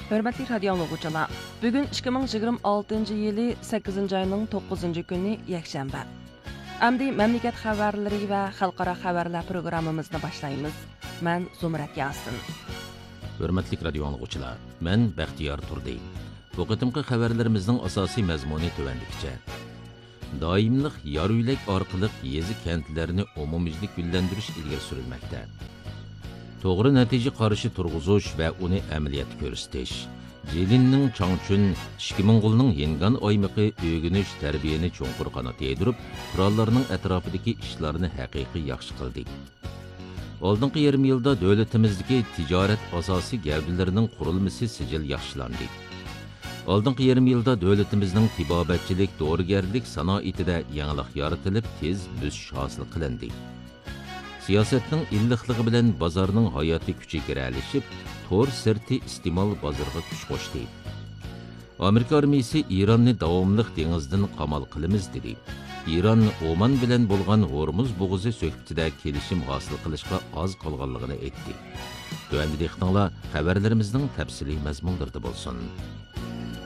Hörmətli radio dinləyicilər, bu gün 2026-yılı 8-ci ayının 9-cu günü yakshanba. Əmdi məmləkət xəbərləri və xalqara xəbərlər proqramımızı başlayırıq. Mən Zumrat Yasin. Hörmətli radio dinləyicilər, mən Bəxtiyar Turdi. Bu qıtımqı xəbərlərimizin əsası məzmunu tövəndikcə. Daimlik yarıylək arqılıq yezi kəntlərini umumijlik güllendiriş ilgir sürülməkdə. Toğru nəticə qarşı turğuzuş və onu əməliyyat göstəriş. Celinning Changchun, Şikimingulning Yengan oymıqı ögünüş tərbiyəni çoğunqur qanat yedirib, qurallarının ətrafındakı işlərini həqiqi yaxşı qıldı. Oldunqı 20 yılda dövlətimizdəki ticarət asası gəvdilərinin qurulması sicil yaxşılandı. Oldunqı 20 yılda dövlətimizin tibabətçilik, doğrugerlik sanaitida yanılıq yaratılıb, tez büsüş hasıl qılındı. Siyasetning illiqligi bilan bozorning hayoti kuchi kiralishib, tor sirti iste'mol bozoriga kuch qo'shdi. Amerika armiyasi Ironni davomliq dengizdan qamal qilamiz dedi. Iron Oman bilan bo'lgan Hormuz bo'g'uzi suhbatida kelishim hosil qilishga oz qolganligini aytdi. Tövəndikdə xəbərlərimizin təfsili məzmunlarında bolsun.